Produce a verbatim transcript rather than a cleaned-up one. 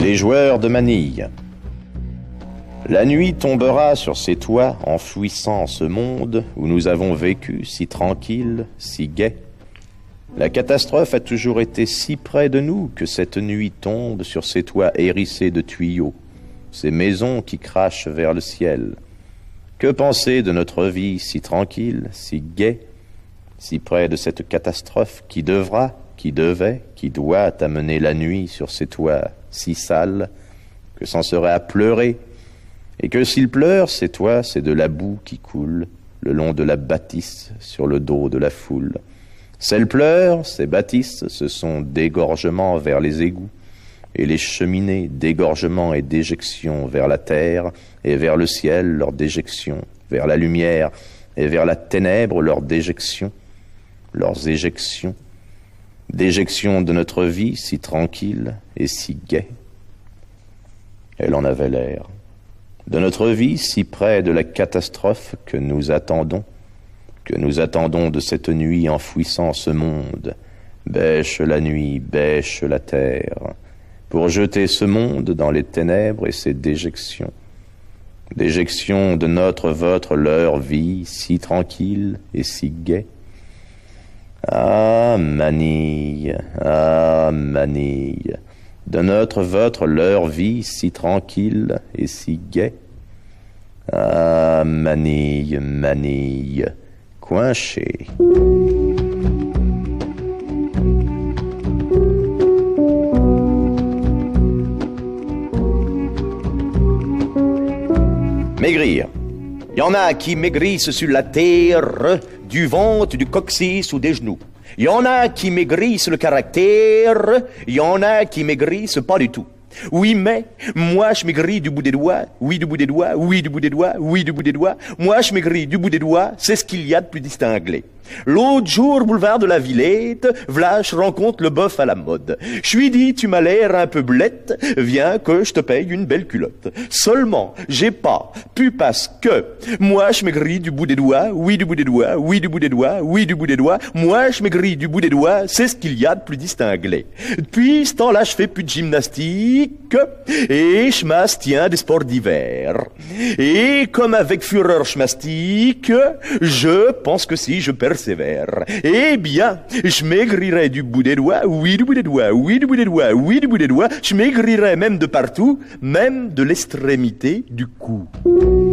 Les joueurs de manille. La nuit tombera sur ces toits, enfouissant ce monde où nous avons vécu si tranquille, si gai. La catastrophe a toujours été si près de nous que cette nuit tombe sur ces toits hérissés de tuyaux, ces maisons qui crachent vers le ciel. Que penser de notre vie si tranquille, si gaie, si près de cette catastrophe qui devra, qui devait, qui doit amener la nuit sur ces toits si sales que c'en serait à pleurer, et que s'il pleure, ces toits, c'est de la boue qui coule le long de la bâtisse sur le dos de la foule. Celles pleurent, ces bâtisses, ce sont d'égorgements vers les égouts, et les cheminées d'égorgement et d'éjection vers la terre et vers le ciel, leur déjection, vers la lumière et vers la ténèbre, leur déjection, leurs éjections, déjection de notre vie si tranquille et si gaie. Elle en avait l'air. De notre vie si près de la catastrophe que nous attendons, que nous attendons de cette nuit enfouissant ce monde, bêche la nuit, bêche la terre, pour jeter ce monde dans les ténèbres et ses déjections. Déjection de notre, votre, leur vie, si tranquille et si gaie. Ah, manille, ah, manille, de notre, votre, leur vie, si tranquille et si gaie. Ah, manille, manille, coinché. Maigrir. Il y en a qui maigrissent sur la terre, du ventre, du coccyx ou des genoux. Il y en a qui maigrissent le caractère, il y en a qui maigrissent pas du tout. Oui, mais moi je maigris du bout des doigts, oui du bout des doigts, oui du bout des doigts, oui du bout des doigts. Moi je maigris du bout des doigts, c'est ce qu'il y a de plus distingué. L'autre jour, boulevard de la Villette, v'là, je rencontre le boeuf à la mode. Je lui dis, tu m'as l'air un peu blette, viens que je te paye une belle culotte. Seulement, j'ai pas pu parce que moi je maigris du bout des doigts, oui du bout des doigts, oui du bout des doigts, oui du bout des doigts. Moi je maigris du bout des doigts, c'est ce qu'il y a de plus distingué. Depuis ce temps-là, je fais plus de gymnastique et je m'abstiens des sports d'hiver. Et comme avec fureur je mastique, je pense que si je persévère, eh bien, je maigrirai du bout des doigts, oui du bout des doigts, oui du bout des doigts, oui du bout des doigts, je maigrirai même de partout, même de l'extrémité du cou.